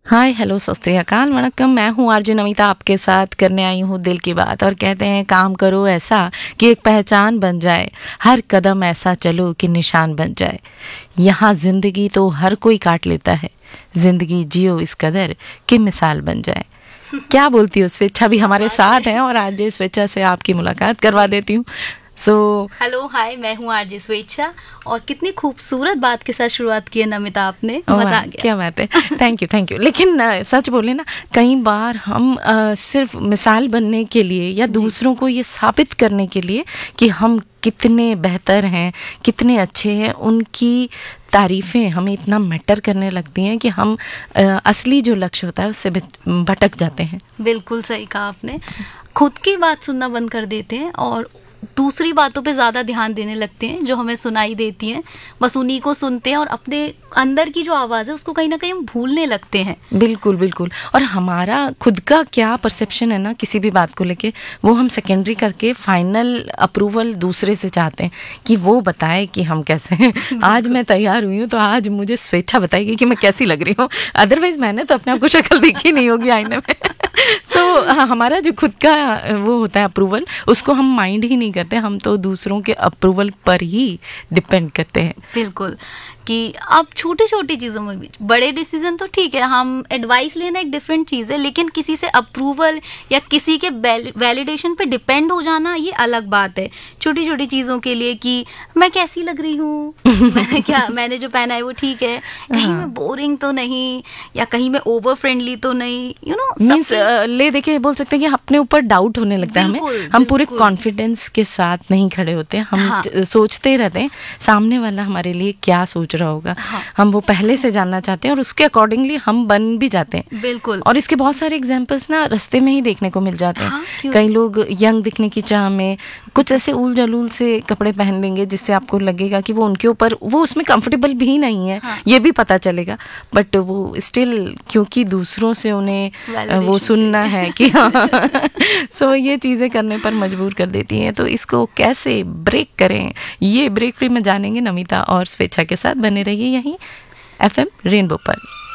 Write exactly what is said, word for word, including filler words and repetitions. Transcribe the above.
Hi hello सत श्री अकाल वणक्कम। मैं हूँ आरजे नमिता, आपके साथ करने आई हूँ दिल की बात। और कहते हैं काम करो ऐसा कि एक पहचान बन जाए, हर कदम ऐसा चलो कि निशान बन जाए। यहाँ जिंदगी तो हर कोई काट लेता है, जिंदगी जियो इस कदर कि मिसाल बन जाए। क्या बोलती हो? स्वेच्छा भी हमारे साथ हैं और आज स्वेच्छा से आपकी मुलाकात करवा देती हूँ। सो हेलो हाय, मैं हूँ आरजे स्वेच्छा। और कितनी खूबसूरत बात के साथ शुरुआत की है नमिता आपने, मजा आ गया। क्या बात है, थैंक यू थैंक यू। लेकिन uh, सच बोले ना, कई बार हम uh, सिर्फ मिसाल बनने के लिए या दूसरों को ये साबित करने के लिए कि हम कितने बेहतर हैं, कितने अच्छे हैं, उनकी तारीफ़ें हमें इतना मैटर करने लगती हैं कि हम uh, असली जो लक्ष्य होता है उससे भटक जाते हैं। बिल्कुल सही कहा आपने। खुद की बात सुनना बंद कर देते हैं और दूसरी बातों पे ज़्यादा ध्यान देने लगते हैं जो हमें सुनाई देती हैं। बस उन्हीं को सुनते हैं और अपने अंदर की जो आवाज़ है उसको कहीं ना कहीं हम भूलने लगते हैं। बिल्कुल बिल्कुल। और हमारा खुद का क्या परसेप्शन है ना किसी भी बात को लेके, वो हम सेकेंडरी करके फाइनल अप्रूवल दूसरे से चाहते हैं कि वो बताए कि हम कैसे हैं। आज मैं तैयार हुई हूँ तो आज मुझे स्वेच्छा बताएगी कि मैं कैसी लग रही हूँ, अदरवाइज मैंने तो अपने आप को शक्ल देखी नहीं होगी आईने में। सो so, हमारा जो खुद का वो होता है अप्रूवल, उसको हम माइंड ही नहीं करते, हम तो दूसरों के अप्रूवल पर ही डिपेंड करते हैं। बिल्कुल, कि अब छोटी छोटी चीज़ों में भी बड़े डिसीजन तो ठीक है, हम एडवाइस लेना एक डिफरेंट चीज़ है, लेकिन किसी से अप्रूवल या किसी के वैलिडेशन पे डिपेंड हो जाना ये अलग बात है। छोटी छोटी चीज़ों के लिए कि मैं कैसी लग रही हूँ, मैंने क्या मैंने जो पहना है वो ठीक है, कहीं मैं बोरिंग तो नहीं, या कहीं मैं ओवर फ्रेंडली तो नहीं, यू नो मीन्स ले देखिए बोल सकते हैं कि अपने ऊपर डाउट होने लगता है हमें। हम पूरे कॉन्फिडेंस के साथ नहीं खड़े होते, हम हाँ। सोचते रहते हैं सामने वाला हमारे लिए क्या सोच रहा होगा। हाँ। हम वो पहले से जानना चाहते हैं और उसके अकॉर्डिंगली हम बन भी जाते हैं। बिल्कुल। और इसके बहुत सारे एग्जांपल्स ना रास्ते में ही देखने को मिल जाते हैं। हाँ, कई लोग यंग दिखने की चाह में कुछ ऐसे उल जलूल से कपड़े पहन लेंगे जिससे आपको लगेगा कि वो उनके ऊपर, वो उसमें कंफर्टेबल भी नहीं है। हाँ। ये भी पता चलेगा, बट वो स्टिल क्योंकि दूसरों से उन्हें वो सुनना है कि हाँ सो ये चीज़ें करने पर मजबूर कर देती हैं। तो इसको कैसे ब्रेक करें, ये ब्रेक फ्री में जानेंगे नमिता और स्वेच्छा के साथ। बने रहिए यहीं एफ एम रेनबो पर।